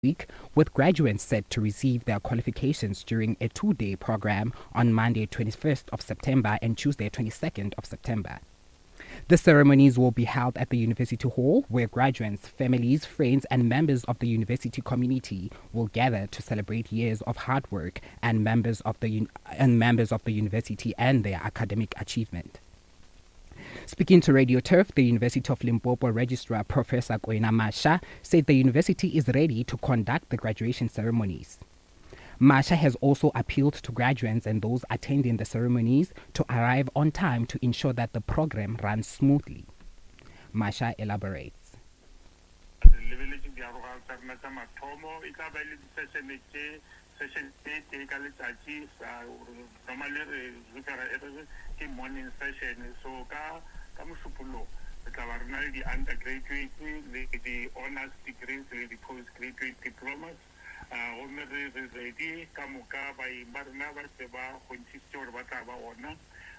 week, with graduates set to receive their qualifications during a 2-day program on Monday 21st of September and Tuesday 22nd of September. The ceremonies will be held at the University Hall, where graduates, families, friends, and members of the university community will gather to celebrate years of hard work and members of the university and their academic achievement. Speaking to Radio Turf, the University of Limpopo Registrar Professor Kwena Masha said the university is ready to conduct the graduation ceremonies. Masha has also appealed to graduates and those attending the ceremonies to arrive on time to ensure that the program runs smoothly. Masha elaborates. Morning session, so the undergraduate, the honors degrees, the postgraduate diplomas. Ready, Kamuka by Barnava Seba, Honchisto, Batava Ona,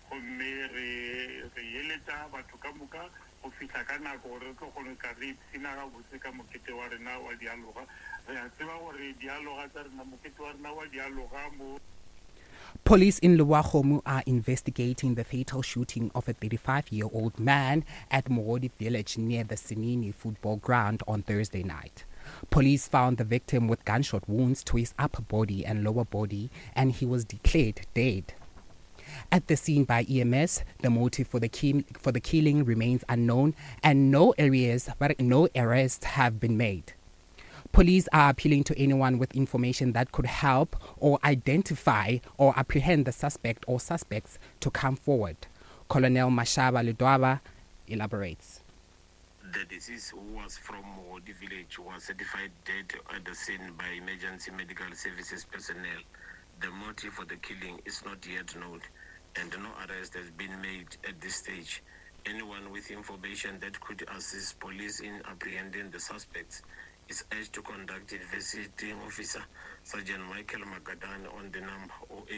Yeleta, Batukamuka, Ofisakana, Goroko, Honukari, Sinara, Busika now, Dialoga, Dialoga, Namuketua, now, Dialoga. Police in Luwahomu are investigating the fatal shooting of a 35-year-old man at Morodi village near the Sinini football ground on Thursday night. Police found the victim with gunshot wounds to his upper body and lower body, and he was declared dead. At the scene by EMS, the motive for the killing remains unknown, and no arrests have been made. Police are appealing to anyone with information that could help or identify or apprehend the suspect or suspects to come forward. Colonel Mashaba Ludwaba elaborates. The deceased, who was from Morodi village, was certified dead at the scene by emergency medical services personnel. The motive for the killing is not yet known, and no arrest has been made at this stage. Anyone with information that could assist police in apprehending the suspects is urged to contact Investigating Officer Sergeant Michael Magadan on the number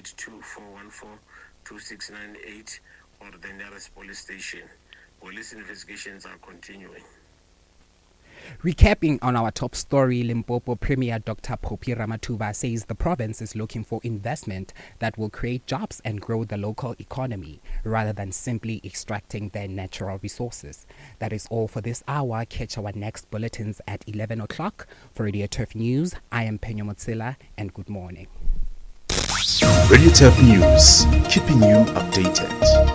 082-414-2698 or the nearest police station. Police investigations are continuing. Recapping on our top story, Limpopo Premier Dr. Phophi Ramathuba says the province is looking for investment that will create jobs and grow the local economy rather than simply extracting their natural resources. That is all for this hour. Catch our next bulletins at 11 o'clock. For Radio Turf News, I am Penyo Motsila, and good morning. Radio Turf News, keeping you updated.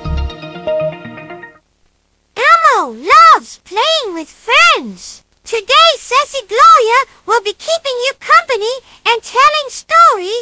Elmo loves playing with friends. Today, Sassy Gloria will be keeping you company and telling stories